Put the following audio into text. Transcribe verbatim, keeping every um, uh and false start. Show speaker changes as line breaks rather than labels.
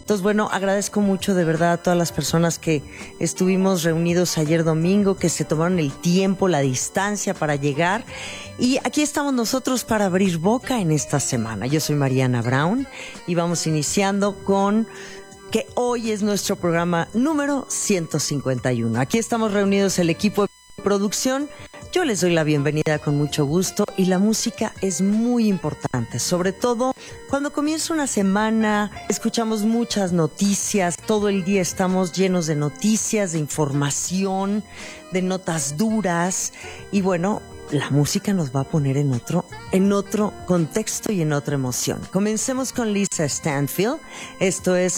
Entonces, bueno, agradezco mucho de verdad a todas las personas que estuvimos reunidos ayer domingo, que se tomaron el tiempo, la distancia para llegar. Y aquí estamos nosotros para abrir boca en esta semana. Yo soy Mariana Brown y vamos iniciando con que hoy es nuestro programa número ciento cincuenta y uno. Aquí estamos reunidos el equipo de producción. Yo les doy la bienvenida con mucho gusto y la música es muy importante, sobre todo cuando comienza una semana, escuchamos muchas noticias, todo el día estamos llenos de noticias, de información, de notas duras y bueno, la música nos va a poner en otro, en otro contexto y en otra emoción. Comencemos con Lisa Stanfield, esto es